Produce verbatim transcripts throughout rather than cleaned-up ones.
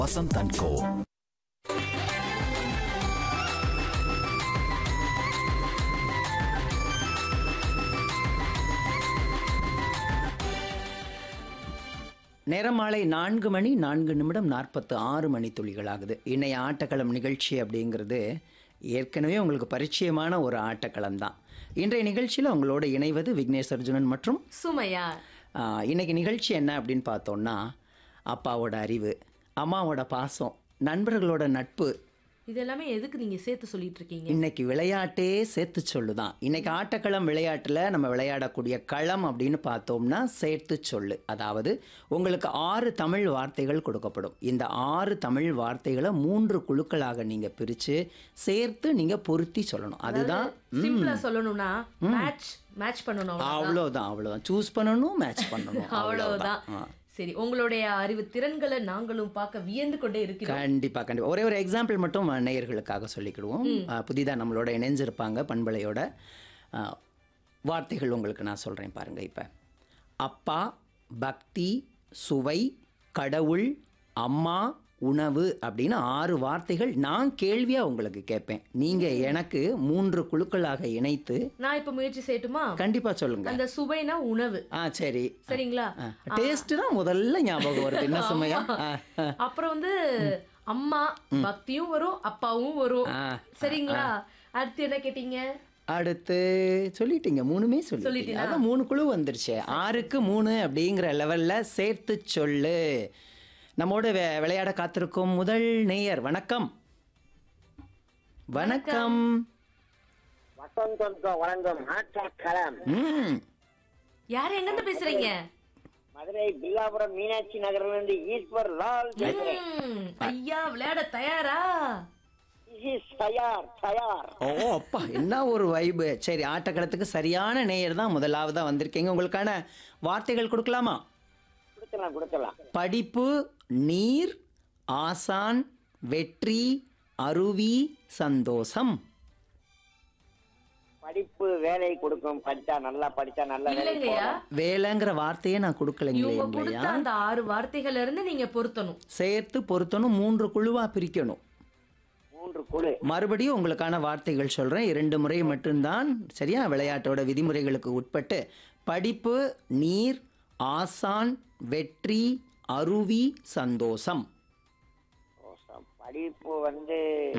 Vasanth and கோ. நேரம் மாலை நான்கு மணி நான்கு நிமிடம் நாற்பத்து ஆறு மணி துளிகளாகுது. இன்றைய ஆட்டக்களம் நிகழ்ச்சி அப்படிங்கிறது ஏற்கனவே உங்களுக்கு பரிச்சயமான ஒரு ஆட்டக்களம் தான். இன்றைய நிகழ்ச்சியில் உங்களோட இணைவது விக்னேஷ் அர்ஜுனன் மற்றும் சுமையா. இன்றைக்கி நிகழ்ச்சி என்ன அப்படின்னு பார்த்தோன்னா, அப்பாவோட அறிவு, அம்மாவோட பாசம், நண்பர்களோட நட்பு, இதெல்லாமே எதுக்கு நீங்க சேர்த்து சொல்லிட்டு இருக்கீங்க? இன்னைக்கு விளையாட்டே சேர்த்து சொல்லுதான். இன்னைக்கு ஆட்டக்களம் விளையாட்டில் நம்ம விளையாடக்கூடிய களம் அப்படின்னு பார்த்தோம்னா சேர்த்து சொல்லு. அதாவது உங்களுக்கு ஆறு தமிழ் வார்த்தைகள் கொடுக்கப்படும். இந்த ஆறு தமிழ் வார்த்தைகளை மூன்று குழுக்களாக நீங்க பிரிச்சு சேர்த்து நீங்க பொருத்தி சொல்லணும். அதுதான் சிம்பிளா சொல்லணும்னா மேட்ச் மேட்ச் பண்ணணும். அவ்வளோதான் அவ்வளோதான் சூஸ் பண்ணணும், மேட்ச் பண்ணணும், அவ்வளவுதான். சரி, உங்களுடைய அறிவு திறன்களை நாங்களும் பார்க்க வியந்து கொண்டே இருக்கிறோம். கண்டிப்பாக கண்டிப்பாக ஒரே ஒரு எக்ஸாம்பிள் மட்டும் நேயர்களுக்காக சொல்லிக்கிடுவோம். புதிதாக நம்மளோட இணைஞ்சிருப்பாங்க பண்பலையோட. வார்த்தைகள் உங்களுக்கு நான் சொல்கிறேன் பாருங்கள். இப்போ அப்பா, பக்தி, சுவை, கடவுள், அம்மா, உணவு அப்படின்னு ஆறு வார்த்தைகள் நான் கேள்வியாக உங்களுக்கு கேட்பேன். நீங்கள் எனக்கு மூன்று குழுக்களாக இணைத்து நான் இப்போ முயற்சி செய்யட்டுமா? கண்டிப்பாக சொல்லுங்க. அந்த சுவைனா உணவு. ஆ சரி, சரிங்களா? டேஸ்ட் தான் முதல்ல ஞாபகம் வருது. என்ன சுமையா? அப்புறம் வந்து அம்மா, பக்தியும் வரும், அப்பாவும் வரும். சரிங்களா? அடுத்து என்ன கேட்டீங்க? அடுத்து சொல்லிட்டீங்க, மூணுமே சொல்லிட்டீங்க. அதான் மூணு குழு வந்துருச்சு. ஆறுக்கு மூணு அப்படிங்கிற லெவல்ல சேர்த்து சொல்லு. நம்மோட விளையாட காத்திருக்கும் முதல் நேயர். வணக்கம். வணக்கம். யார் எங்க இருந்து பேசுறீங்க? மதுரை பில்லாபுரம் மீனாட்சி நகர்ல இருந்து ஈஸ்வர் லால் பேசுறேன். ஐயா, விளையாட தயாரா? தயார் தயார். ஓ அப்பா, என்ன ஒரு வைபு. சரி, ஆட்டக்களத்துக்கு சரியான நேயர் தான் முதலாவதா வந்திருக்கீங்க. உங்களுக்கான வார்த்தைகள் கொடுக்கலாமா? கொடுக்கலாம் கொடுக்கலாம். படிப்பு, நீர், ஆசான், வெற்றி, அருவி, சந்தோஷம். படிப்பு வேலை கொடுக்கும். படிச்சா நல்லா படிச்சா நல்ல வேலை. வேலைங்கிற வார்த்தையே நான் கொடுக்கலைங்களே. அந்த ஆறு வார்த்தைகள் இருந்து நீங்க பொருத்தணும், சேர்த்து பொருத்தணும், மூன்று குழுவா பிரிக்கணும். மூன்று குழு. மறுபடியும் உங்களுக்கான வார்த்தைகள் சொல்றேன், இரண்டு முறை மட்டும்தான். சரியா? விளையாட்டோட விதிமுறைகளுக்கு உட்பட்டு படிப்பு, நீர், ஆசான், வெற்றி, அருவி, சந்தோஷம். படிப்பு வந்து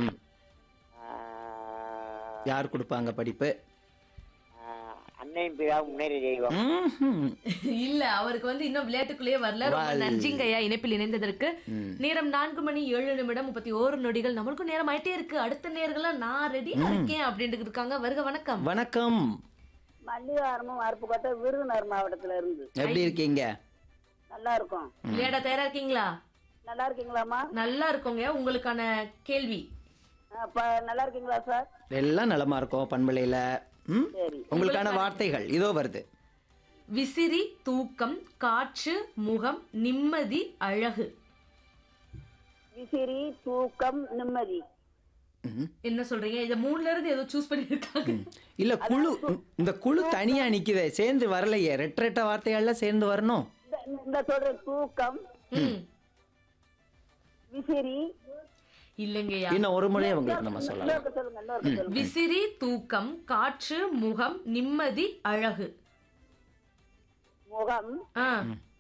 யார் கொடுப்பாங்க படிப்பு? அன்னை பிதா முன்னேறி தெய்வம். இல்ல, அவருக்கு வந்து இன்னும் விளையாட்டுக்குள்ளேயே வரல. ரொம்ப நன்றிங்க ஐயா இணைப்பில் இணைந்ததற்கு. நேரம் நான்கு மணி ஏழு நிமிடம் முப்பத்தி ஓரு நொடிகள். நம்மளுக்கும் நேரம் ஆயிட்டே இருக்கு. அடுத்த நேர்கள்லாம் நான் ரெடியா இருக்கேன் அப்படின்ட்டு இருக்காங்க. வருக. வணக்கம். வணக்கம். மல்லிகாரமும் அருப்புக்கோட்டை விருதுநகர் மாவட்டத்துல இருந்து. எப்படி இருக்கீங்க? நல்லா இருக்கும். விளையாட தயாரா இருக்கீங்களா? நல்லா இருக்கீங்களாமா? நல்லா இருக்கோங்க. உங்களுக்கான கேள்வி. நல்லா இருக்கீங்களா சார்? எல்லாம் நலமா இருக்கும் பண்பலையில. உங்களுக்கான வார்த்தைகள் இதோ வருது. விசிறி, தூக்கம், காற்று, முகம், நிம்மதி, அழகு. விசிறி, தூக்கம், நிம்மதி. என்ன சொல்றீங்க? இத மூணுல இருந்து ஏதோ சூஸ் பண்ணி இருக்காங்க. இல்ல, குழு இந்த குழு தனியா நிக்குதே, சேர்ந்து வரலையே. ரெட்ட ரெட்ட வார்த்தைகள்ல சேர்ந்து வரணும். இந்த சொல்ற தூக்கம், விசிறி. இல்லங்கய்யா, இன்னும் ஒரு முறை உங்களுக்கு நம்ம சொல்லலாம். விசிறி, தூக்கம், காற்று, முகம், நிம்மதி, அழகு. முகம்,